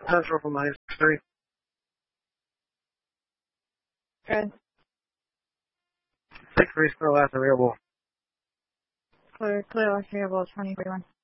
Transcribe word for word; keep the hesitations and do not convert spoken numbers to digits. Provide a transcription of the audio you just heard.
Central from nine three. Good. six three still last available. Clear, clear last variable twenty forty-one.